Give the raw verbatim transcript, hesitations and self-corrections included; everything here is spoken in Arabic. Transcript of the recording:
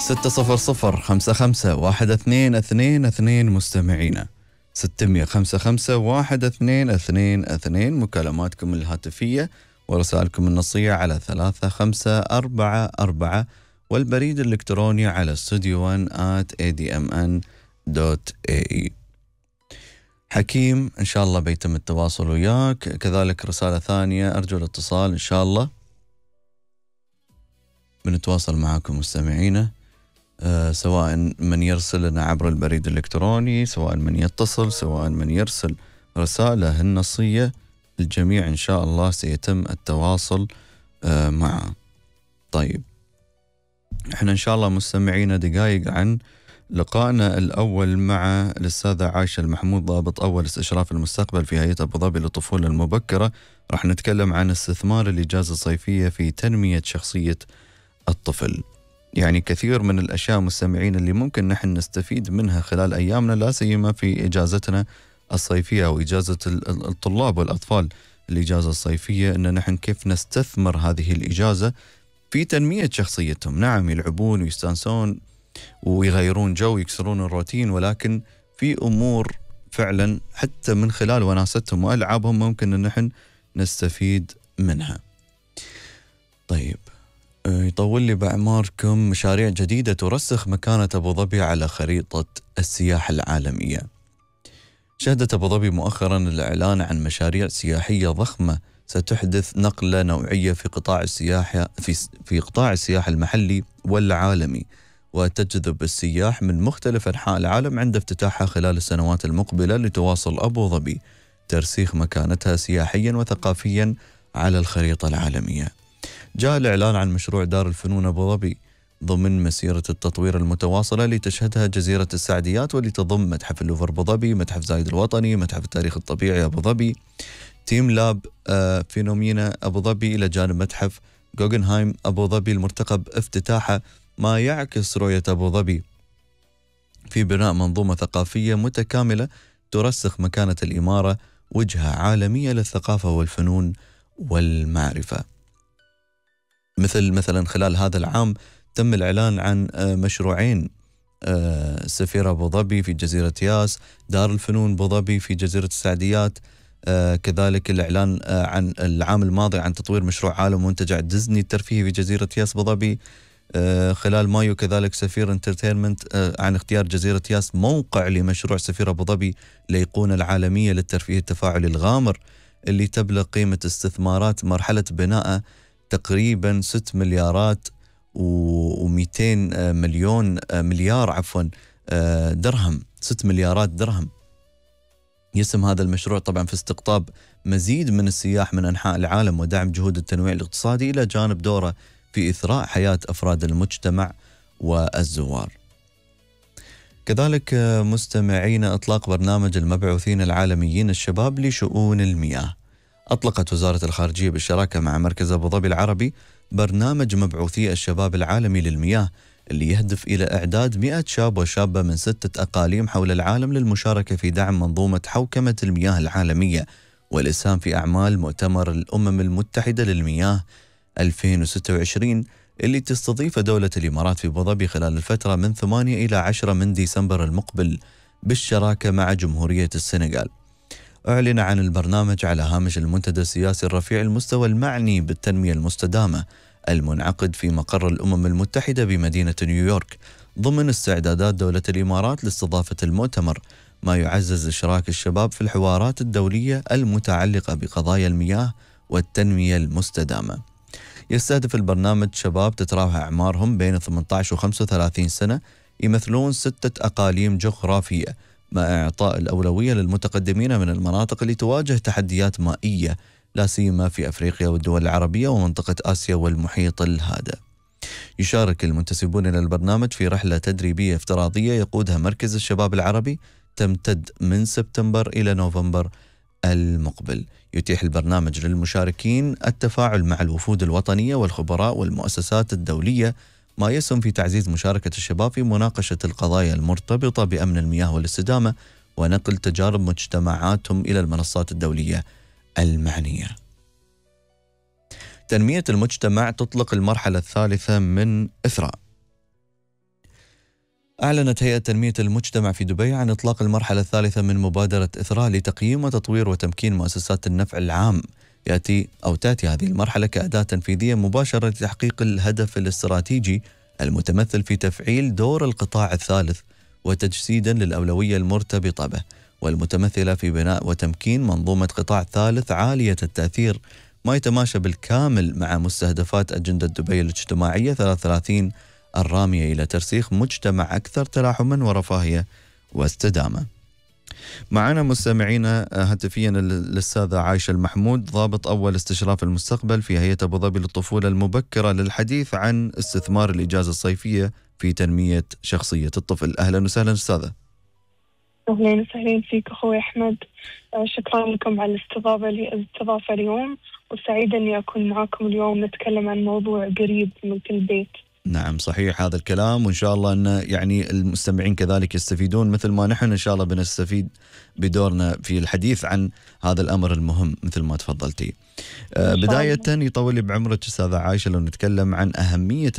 ستة صفر صفر خمسة خمسة واحد اثنين اثنين اثنين مستمعينا ستمية خمسة خمسة واحد اثنين اثنين اثنين مكالماتكم الهاتفية ورسائلكم النصية على ثلاثة خمسة أربعة أربعة والبريد الإلكتروني على استوديو ون آت إيه دي إم إن دوت إيه إي. حكيم إن شاء الله بيتم التواصل وياك. كذلك رسالة ثانية أرجو الاتصال إن شاء الله، بنتواصل معاكم مستمعينا، أه سواء من يرسل لنا عبر البريد الإلكتروني، سواء من يتصل، سواء من يرسل رسالة النصية، الجميع إن شاء الله سيتم التواصل أه معه. طيب احنا إن شاء الله مستمعينا دقائق عن لقائنا الأول مع الأستاذة عائشة المحمود، ضابط أول استشراف المستقبل في هيئة أبو ظبي للطفولة المبكرة. راح نتكلم عن استثمار الإجازة الصيفية في تنمية شخصية الطفل. يعني كثير من الأشياء مستمعين اللي ممكن نحن نستفيد منها خلال أيامنا، لا سيما في إجازتنا الصيفية أو إجازة الطلاب والأطفال الإجازة الصيفية، إن نحن كيف نستثمر هذه الإجازة في تنمية شخصيتهم. نعم يلعبون ويستانسون ويغيرون جو يكسرون الروتين، ولكن في أمور فعلا حتى من خلال وناستهم وألعابهم ممكن أن نحن نستفيد منها. طيب يطول لي بأعماركم مشاريع جديدة ترسخ مكانة أبو ظبي على خريطة السياحة العالمية. شهدت أبو ظبي مؤخرا الإعلان عن مشاريع سياحية ضخمة ستحدث نقلة نوعية في قطاع السياحة في في قطاع السياحة المحلي والعالمي، وتجذب السياح من مختلف أنحاء العالم عند افتتاحها خلال السنوات المقبلة، لتواصل أبو ظبي ترسيخ مكانتها سياحيا وثقافيا على الخريطة العالمية. جاء الإعلان عن مشروع دار الفنون أبو ظبي ضمن مسيرة التطوير المتواصلة اللي تشهدها جزيرة السعديات، واللي تضم متحف اللوفر أبو ظبي، متحف زايد الوطني، متحف التاريخ الطبيعي أبو ظبي، تيم لاب آه فينومينا أبو ظبي، إلى جانب متحف غوغنهايم أبو ظبي المرتقب افتتاحه، ما يعكس رؤية أبو ظبي في بناء منظومة ثقافية متكاملة ترسخ مكانة الإمارة وجهة عالمية للثقافة والفنون والمعرفة. مثل مثلا خلال هذا العام تم الإعلان عن مشروعين، سفيرة أبو ظبي في جزيرة ياس، دار الفنون أبو ظبي في جزيرة السعديات. كذلك الإعلان عن العام الماضي عن تطوير مشروع عالم منتجع ديزني الترفيهي في جزيرة ياس أبو ظبي. خلال مايو كذلك سفير انترتينمنت عن اختيار جزيرة ياس موقع لمشروع سفير أبو ظبي الأيقونة العالمية للترفيه التفاعلي الغامر، اللي تبلغ قيمة استثمارات مرحلة بناءه تقريبا ست مليارات ومئتين مليون مليار عفوا درهم، ست مليارات درهم. يسم هذا المشروع طبعا في استقطاب مزيد من السياح من أنحاء العالم ودعم جهود التنويع الاقتصادي، إلى جانب دوره في إثراء حياة أفراد المجتمع والزوار. كذلك مستمعين إطلاق برنامج المبعوثين العالميين الشباب لشؤون المياه. أطلقت وزارة الخارجية بالشراكة مع مركز أبو ظبي العربي برنامج مبعوثي الشباب العالمي للمياه، اللي يهدف إلى إعداد مئة شاب وشابة من ستة أقاليم حول العالم للمشاركة في دعم منظومة حوكمة المياه العالمية والإسهام في أعمال مؤتمر الأمم المتحدة للمياه ألفين وستة وعشرين، اللي تستضيف دولة الإمارات في أبو ظبي خلال الفترة من ثمانية إلى عشرة من ديسمبر المقبل بالشراكة مع جمهورية السنغال. أعلن عن البرنامج على هامش المنتدى السياسي الرفيع المستوى المعني بالتنمية المستدامة المنعقد في مقر الأمم المتحدة بمدينة نيويورك، ضمن استعدادات دولة الإمارات لاستضافة المؤتمر، ما يعزز إشراك الشباب في الحوارات الدولية المتعلقة بقضايا المياه والتنمية المستدامة. يستهدف البرنامج شباب تتراوح أعمارهم بين ثمانية عشر و خمسة وثلاثين سنة، يمثلون ستة أقاليم جغرافية، مع إعطاء الأولوية للمتقدمين من المناطق اللي تواجه تحديات مائية، لا سيما في أفريقيا والدول العربية ومنطقة آسيا والمحيط الهادئ. يشارك المنتسبون إلى البرنامج في رحلة تدريبية افتراضية يقودها مركز الشباب العربي، تمتد من سبتمبر إلى نوفمبر المقبل. يتيح البرنامج للمشاركين التفاعل مع الوفود الوطنية والخبراء والمؤسسات الدولية، ما يسهم في تعزيز مشاركة الشباب في مناقشة القضايا المرتبطة بأمن المياه والاستدامة، ونقل تجارب مجتمعاتهم إلى المنصات الدولية المعنية. تنمية المجتمع تطلق المرحلة الثالثة من إثراء. أعلنت هيئة تنمية المجتمع في دبي عن إطلاق المرحلة الثالثة من مبادرة إثراء لتقييم وتطوير وتمكين مؤسسات النفع العام. يأتي أو تأتي هذه المرحلة كأداة تنفيذية مباشرة لتحقيق الهدف الاستراتيجي المتمثل في تفعيل دور القطاع الثالث وتجسيدا للأولوية المرتبطة به، والمتمثلة في بناء وتمكين منظومة قطاع ثالث عالية التأثير، ما يتماشى بالكامل مع مستهدفات أجندة دبي الاجتماعية ثلاثة وثلاثين الرامية إلى ترسيخ مجتمع أكثر تلاحما ورفاهية واستدامة. معنا مستمعينا هاتفيا الأستاذة عايشة المحمود، ضابط أول استشراف المستقبل في هيئة أبو ظبي للطفولة المبكرة، للحديث عن استثمار الإجازة الصيفية في تنمية شخصية الطفل. أهلا وسهلا أستاذة. أهلا وسهلا فيك أخوي أحمد، شكرا لكم على الاستضافة الاستضافة اليوم، وسعيدة أني أكون معكم اليوم نتكلم عن موضوع قريب من كل بيت. نعم صحيح هذا الكلام، وإن شاء الله أن يعني المستمعين كذلك يستفيدون مثل ما نحن إن شاء الله بنستفيد بدورنا في الحديث عن هذا الأمر المهم مثل ما تفضلتي. آه بداية يطول لي بعمرك أستاذة عايشة لو نتكلم عن أهمية